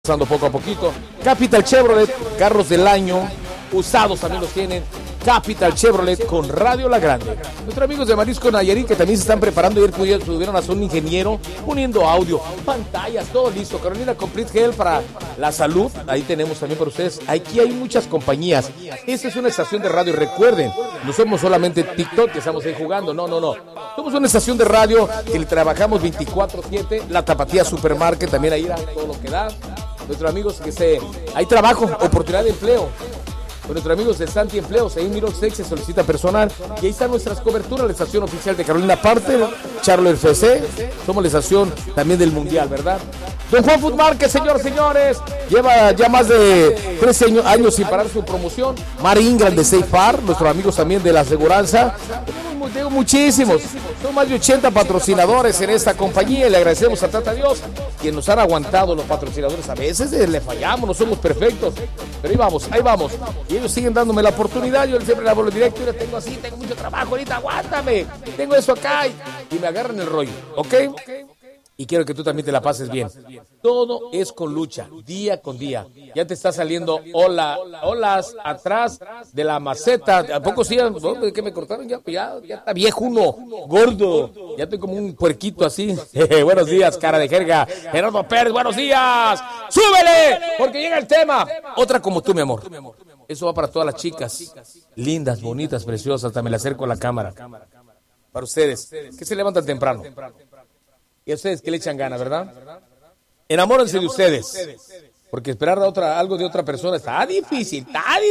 Pasando poco a poquito. Capital Chevrolet, carros del año, usados también los tienen. Capital Chevrolet con Radio La Grande. Nuestros amigos de Marisco Nayarit que también se están preparando. Ayer pudieron hacer un ingeniero poniendo audio, pantallas, todo listo. Carolina Complete Health para la salud. Ahí tenemos también para ustedes. Aquí hay muchas compañías. Esta es una estación de radio. Recuerden, no somos solamente TikTok que estamos ahí jugando. No. Somos una estación de radio que le trabajamos 24/7. La Tapatía Supermarket también ahí da todo lo que da. Nuestros amigos hay trabajo, oportunidad de empleo. Con nuestros amigos de Santi Empleos, ahí en Miró se solicita personal. Y ahí están nuestras coberturas, la estación oficial de Carolina Parte, Charlo FC. Somos la estación también del Mundial, ¿verdad? Don Juan Food Market, señores, lleva ya más de 13 años sin parar su promoción. Mar Ingram de Safe Far, nuestros amigos también de la aseguranza. Tengo muchísimos, son más de 80 patrocinadores en esta compañía y le agradecemos a Tata Dios quien nos han aguantado los patrocinadores. A veces le fallamos, no somos perfectos, pero ahí vamos. Y ellos siguen dándome la oportunidad. Yo siempre la hablo directo y tengo mucho trabajo ahorita, aguántame, tengo eso acá y me agarran el rollo, ¿ok? Y quiero que tú también te la pases bien. Todo es con lucha, día con día. Ya te está saliendo olas atrás de la maceta. ¿A poco sí? ¿De qué me cortaron? Ya está viejo uno, gordo. Ya estoy como un puerquito así. Buenos días, cara de jerga. Gerardo Pérez, buenos días. ¡Súbele! Porque llega el tema. Otra como tú, mi amor. Eso va para todas las chicas. Lindas, bonitas, preciosas. También le acerco a la cámara. Para ustedes, que se levantan temprano. Y a ustedes que le echan ganas, ¿verdad? Enamórense de ustedes. Porque esperar algo de otra persona está difícil.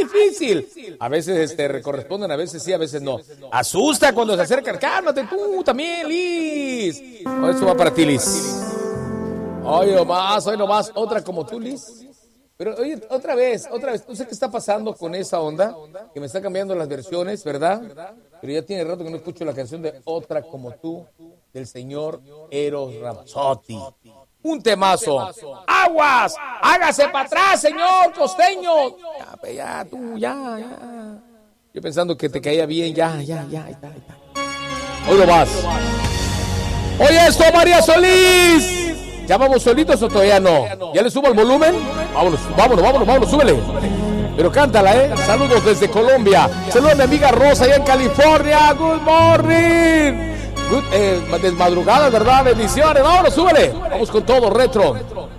A veces corresponden, a veces sí, a veces no. Asusta cuando se acercan. Cálmate tú también, Liz. Eso va para ti, Liz. Hoy nomás. Otra como tú, Liz. Pero oye, otra vez. No sé qué está pasando con esa onda. Que me está cambiando las versiones, ¿verdad? Pero ya tiene rato que no escucho la canción de Otra como tú, del señor Eros Ramazzotti. Un temazo. ¡Aguas! ¡Hágase para atrás, señor costeño! Ya. Yo pensando que te caía bien, ya. Ahí está. Hoy lo vas. Oye esto, María Solís. ¿Ya vamos solitos o todavía no? ¿Ya le subo el volumen? Vámonos, súbele. Pero cántala, Saludos desde Colombia. Saludos a mi amiga Rosa allá en California. Good morning. Desmadrugada, ¿verdad? Bendiciones. Vámonos, súbele. Vamos con todo, retro.